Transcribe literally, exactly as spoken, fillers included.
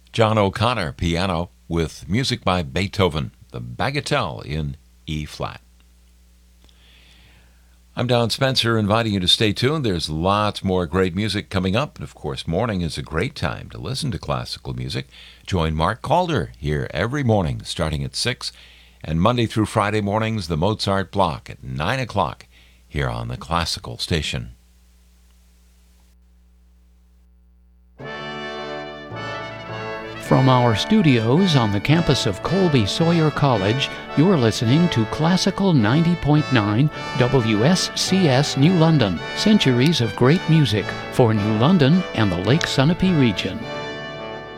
John O'Connor, piano, with music by Beethoven, the Bagatelle in E-flat. I'm Don Spencer, inviting you to stay tuned. There's lots more great music coming up. And of course, morning is a great time to listen to classical music. Join Mark Calder here every morning, starting at six, and Monday through Friday mornings, the Mozart Block at nine o'clock here on the Classical Station. From our studios on the campus of Colby Sawyer College, you're listening to Classical ninety point nine W S C S New London, centuries of great music for New London and the Lake Sunapee region.